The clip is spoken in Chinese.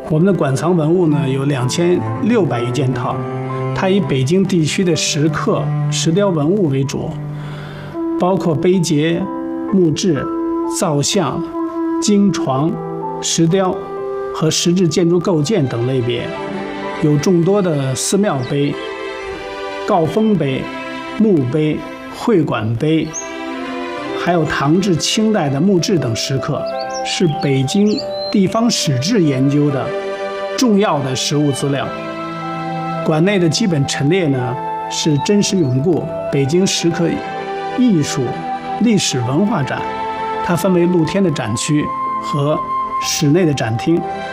我们的馆藏文物呢有2600余件套，它以北京地区的石刻、石雕文物为主，包括碑碣、木质、造像、经床、石雕和石质建筑构件等类别，有众多的寺庙碑、诰封碑、墓碑、会馆碑，还有唐至清代的木质等石刻，是北京地方史志研究的重要的实物资料。馆内的基本陈列呢是真实永固北京石刻艺术历史文化展，它分为露天的展区和室内的展厅。